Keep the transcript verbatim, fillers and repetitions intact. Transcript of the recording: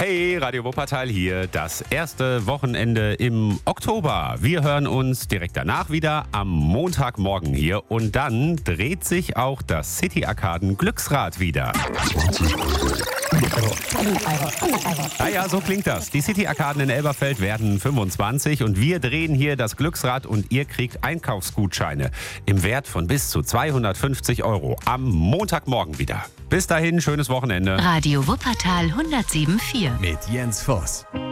Hey, Radio Wuppertal hier. Das erste Wochenende im Oktober. Wir hören uns direkt danach wieder am Montagmorgen hier. Und dann dreht sich auch das City Arkaden Glücksrad wieder. Ah ja, so klingt das. Die City Arkaden in Elberfeld werden fünfundzwanzig und wir drehen hier das Glücksrad und ihr kriegt Einkaufsgutscheine im Wert von bis zu zweihundertfünfzig Euro am Montagmorgen wieder. Bis dahin, schönes Wochenende. Radio Wuppertal hundertsieben Komma vier mit Jens Voss.